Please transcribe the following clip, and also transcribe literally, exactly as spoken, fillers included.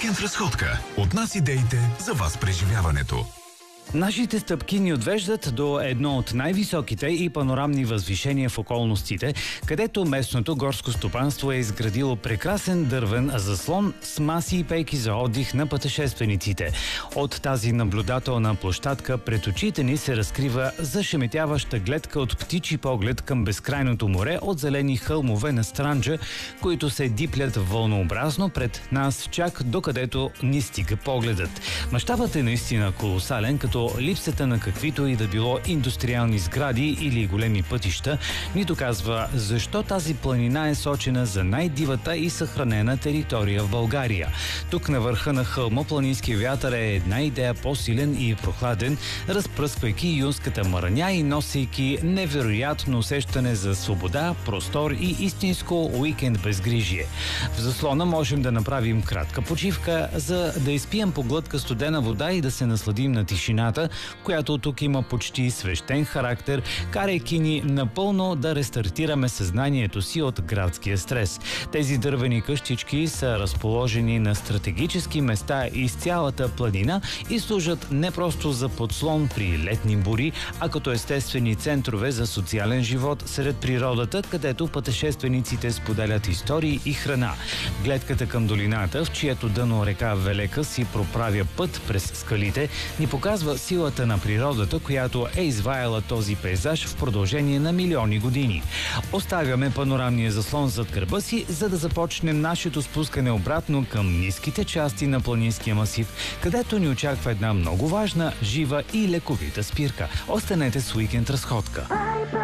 Уикенд разходка. От нас идеите за вас преживяването. Нашите стъпки ни отвеждат до едно от най-високите и панорамни възвишения в околностите, където местното горско стопанство е изградило прекрасен дървен заслон с маси и пейки за отдих на пътешествениците. От тази наблюдателна площадка пред очите ни се разкрива зашеметяваща гледка от птичи поглед към безкрайното море от зелени хълмове на Странджа, които се диплят вълнообразно пред нас чак докъдето ни стига погледът. Мащабът е наистина колосален, като липсата на каквито и да било индустриални сгради или големи пътища ни доказва защо тази планина е сочена за най-дивата и съхранена територия в България. Тук на върха на хълма планински вятър е една идея по-силен и прохладен, разпръсквайки юнската мъраня и носейки невероятно усещане за свобода, простор и истинско уикенд безгрижие. В заслона можем да направим кратка почивка, за да изпием по глътка студена вода и да се насладим на тишината, която тук има почти свещен характер, карайки ни напълно да рестартираме съзнанието си от градския стрес. Тези дървени къщички са разположени на стратегически места из цялата планина и служат не просто за подслон при летни бури, а като естествени центрове за социален живот сред природата, където пътешествениците споделят истории и храна. Гледката към долината, в чието дъно река Велека си проправя път през скалите, ни показва силата на природата, която е изваяла този пейзаж в продължение на милиони години. Оставяме панорамния заслон зад гърба си, за да започнем нашето спускане обратно към ниските части на планинския масив, където ни очаква една много важна, жива и лековита спирка. Останете с уикенд разходка.